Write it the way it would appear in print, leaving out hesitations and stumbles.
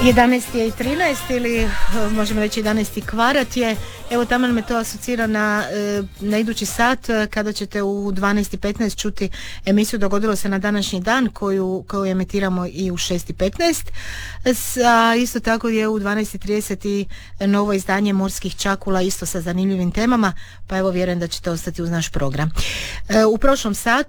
11 je i 13 ili možemo reći 11 kvarat je. Evo taman me to asocira na idući sat kada ćete u 12:15 čuti emisiju Dogodilo se na današnji dan koju emitiramo i u 6:15. A isto tako je u 12:30 i novo izdanje Morskih čakula isto sa zanimljivim temama, pa evo vjerujem da ćete ostati uz naš program. U prošlom satu